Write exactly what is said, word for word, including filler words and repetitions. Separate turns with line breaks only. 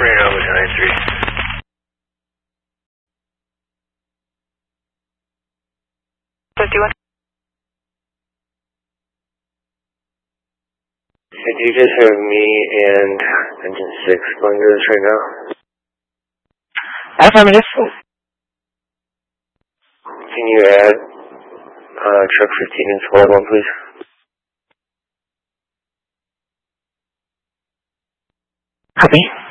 Operator Alpha ninety-three.
fifty-one.
Could you just have me and engine six going to this right now?
Affirmative.
Can you add uh, truck fifteen and squad one, please?
Copy.